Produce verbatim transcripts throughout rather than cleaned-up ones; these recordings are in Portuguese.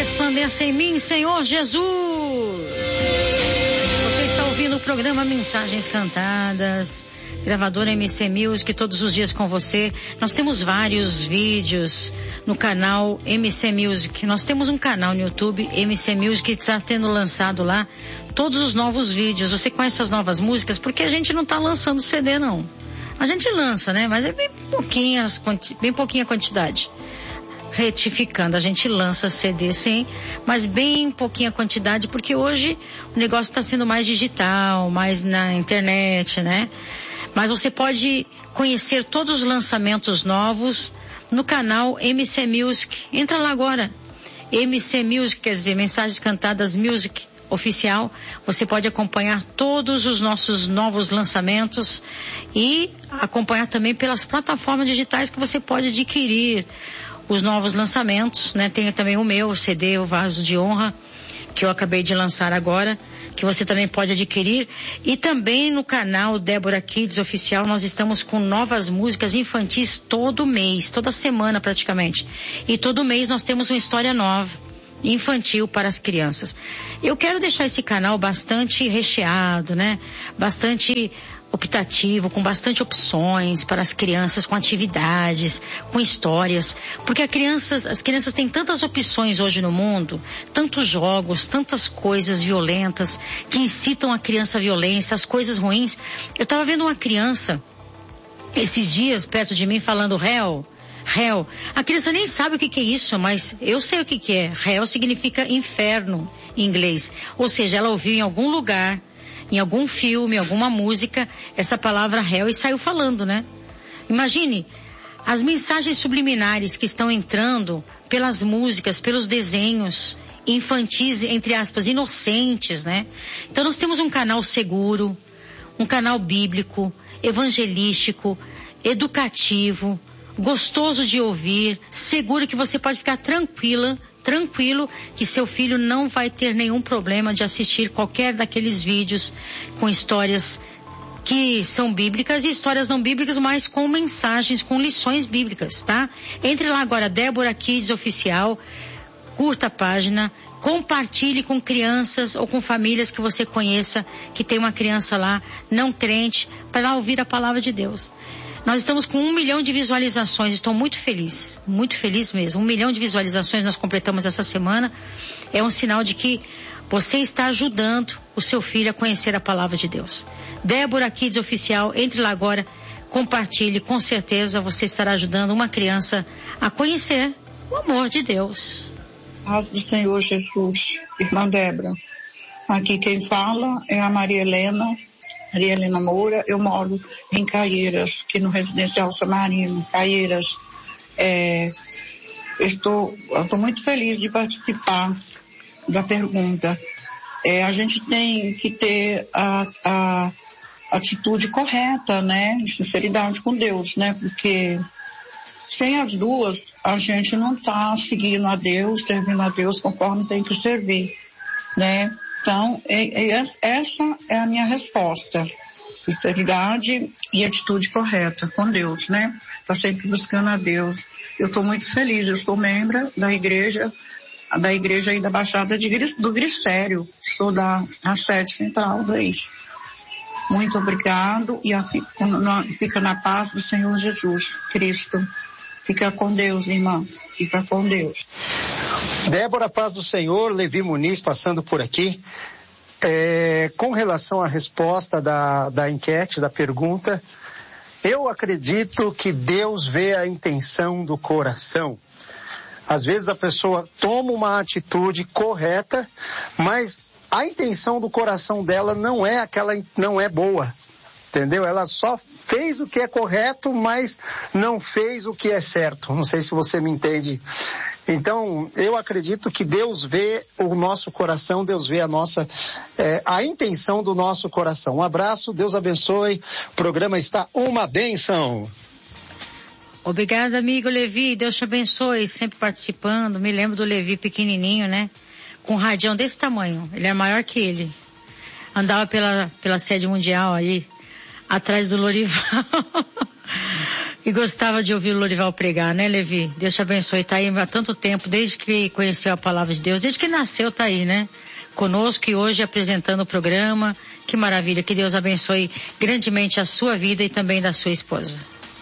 resplandeça em mim, Senhor Jesus. Você está ouvindo o programa Mensagens Cantadas, gravadora M C Music, todos os dias com você. Nós temos vários vídeos no canal M C Music. Nós temos um canal no YouTube, M C Music, que está tendo lançado lá todos os novos vídeos. Você conhece as novas músicas? Porque a gente não está lançando C D, não. A gente lança, né? Mas é bem pouquinha, bem pouquinha quantidade. Retificando, a gente lança C D sim, mas bem pouquinha quantidade, porque hoje o negócio está sendo mais digital, mais na internet, né? Mas você pode conhecer todos os lançamentos novos no canal M C Music. Entra lá agora. M C Music, quer dizer, Mensagens Cantadas Music Oficial. Você pode acompanhar todos os nossos novos lançamentos e acompanhar também pelas plataformas digitais que você pode adquirir os novos lançamentos, né? Tem também o meu o C D, o Vaso de Honra, que eu acabei de lançar agora, que você também pode adquirir. E também no canal Débora Kids Oficial nós estamos com novas músicas infantis todo mês, toda semana praticamente. E todo mês nós temos uma história nova, infantil para as crianças. Eu quero deixar esse canal bastante recheado, né? Bastante optativo, com bastante opções para as crianças, com atividades, com histórias, porque as crianças, as crianças têm tantas opções hoje no mundo, tantos jogos, tantas coisas violentas que incitam a criança à violência, as coisas ruins. Eu estava vendo uma criança esses dias perto de mim falando réu, réu. A criança nem sabe o que que é isso, mas eu sei o que que é. Réu significa inferno em inglês, ou seja, ela ouviu em algum lugar, em algum filme, alguma música, essa palavra réu e saiu falando, né? Imagine as mensagens subliminares que estão entrando pelas músicas, pelos desenhos infantis, entre aspas, inocentes, né? Então nós temos um canal seguro, um canal bíblico, evangelístico, educativo, gostoso de ouvir, seguro, que você pode ficar tranquila, tranquilo, que seu filho não vai ter nenhum problema de assistir qualquer daqueles vídeos com histórias que são bíblicas e histórias não bíblicas, mas com mensagens, com lições bíblicas, tá? Entre lá agora, Débora Kids Oficial, curta a página, compartilhe com crianças ou com famílias que você conheça, que tem uma criança lá, não crente, para ouvir a palavra de Deus. Nós estamos com um milhão de visualizações, estou muito feliz, muito feliz mesmo. Um milhão de visualizações nós completamos essa semana. É um sinal de que você está ajudando o seu filho a conhecer a palavra de Deus. Débora Kids Oficial, entre lá agora, compartilhe, com certeza você estará ajudando uma criança a conhecer o amor de Deus. Paz do Senhor Jesus, irmã Débora. Aqui quem fala é a Maria Helena. Maria Helena Moura, eu moro em Caieiras, aqui no Residencial Samarino, Caieiras. É, estou, estou muito feliz de participar da pergunta. É, a gente tem que ter a, a atitude correta, né? Sinceridade com Deus, né? Porque sem as duas, a gente não está seguindo a Deus, servindo a Deus conforme tem que servir, né? Então, é, é, essa é a minha resposta. Sinceridade e atitude correta com Deus, né? Tá sempre buscando a Deus. Eu estou muito feliz, eu sou membro da igreja, da igreja aí da Baixada de, do Grissério. Sou da a sede central do ex. Muito obrigado e a, fica na paz do Senhor Jesus Cristo. Fica com Deus, irmã. Fica com Deus. Débora, paz do Senhor, Levi Muniz passando por aqui. É, com relação à resposta da, da enquete, da pergunta, eu acredito que Deus vê a intenção do coração. Às vezes a pessoa toma uma atitude correta, mas a intenção do coração dela não é aquela, não é boa. Entendeu? Ela só fez o que é correto, mas não fez o que é certo. Não sei se você me entende. Então, eu acredito que Deus vê o nosso coração, Deus vê a nossa, é, a intenção do nosso coração. Um abraço, Deus abençoe. O programa está uma bênção. Obrigada, amigo Levi. Deus te abençoe, sempre participando. Me lembro do Levi pequenininho, né? Com um radião desse tamanho. Ele é maior que ele. Andava pela, pela sede mundial aí, atrás do Lorival. E gostava de ouvir o Lorival pregar, né, Levi? Deus te abençoe. Tá aí há tanto tempo, desde que conheceu a palavra de Deus, desde que nasceu, tá aí, né? Conosco e hoje apresentando o programa. Que maravilha. Que Deus abençoe grandemente a sua vida e também da sua esposa.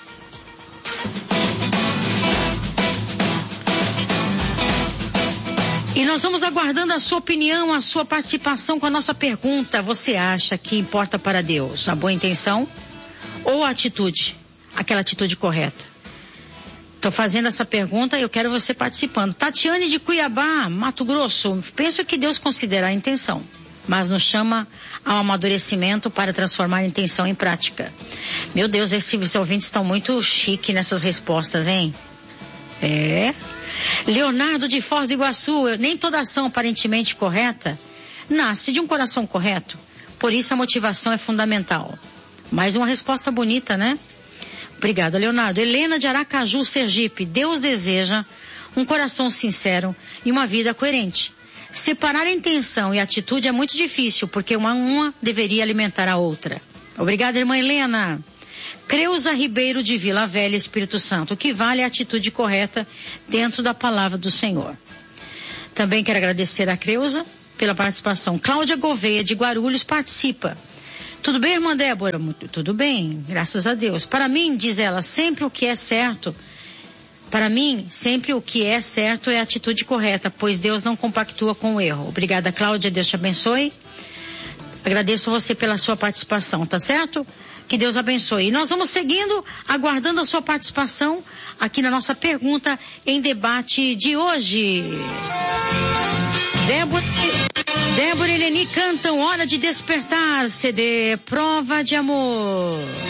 E nós vamos aguardando a sua opinião, a sua participação com a nossa pergunta. Você acha que importa para Deus a boa intenção ou a atitude? Aquela atitude correta. Estou fazendo essa pergunta e eu quero você participando. Tatiane de Cuiabá, Mato Grosso. Penso que Deus considera a intenção, mas nos chama ao amadurecimento para transformar a intenção em prática. Meu Deus, esses ouvintes estão muito chique nessas respostas, hein? É. Leonardo de Foz do Iguaçu. Nem toda ação aparentemente correta nasce de um coração correto. Por isso a motivação é fundamental. Mais uma resposta bonita, né? Obrigada, Leonardo. Helena de Aracaju, Sergipe. Deus deseja um coração sincero e uma vida coerente. Separar a intenção e a atitude é muito difícil, porque uma, uma deveria alimentar a outra. Obrigada, irmã Helena. Creuza Ribeiro de Vila Velha, Espírito Santo. O que vale é a atitude correta dentro da palavra do Senhor. Também quero agradecer a Creuza pela participação. Cláudia Gouveia de Guarulhos participa. Tudo bem, irmã Débora? Tudo bem, graças a Deus. Para mim, diz ela, sempre o que é certo, para mim, sempre o que é certo é a atitude correta, pois Deus não compactua com o erro. Obrigada, Cláudia, Deus te abençoe. Agradeço você pela sua participação, tá certo? Que Deus abençoe. E nós vamos seguindo, aguardando a sua participação aqui na nossa pergunta em debate de hoje. Débora... Débora e Eleni cantam Hora de Despertar, C D Prova de Amor.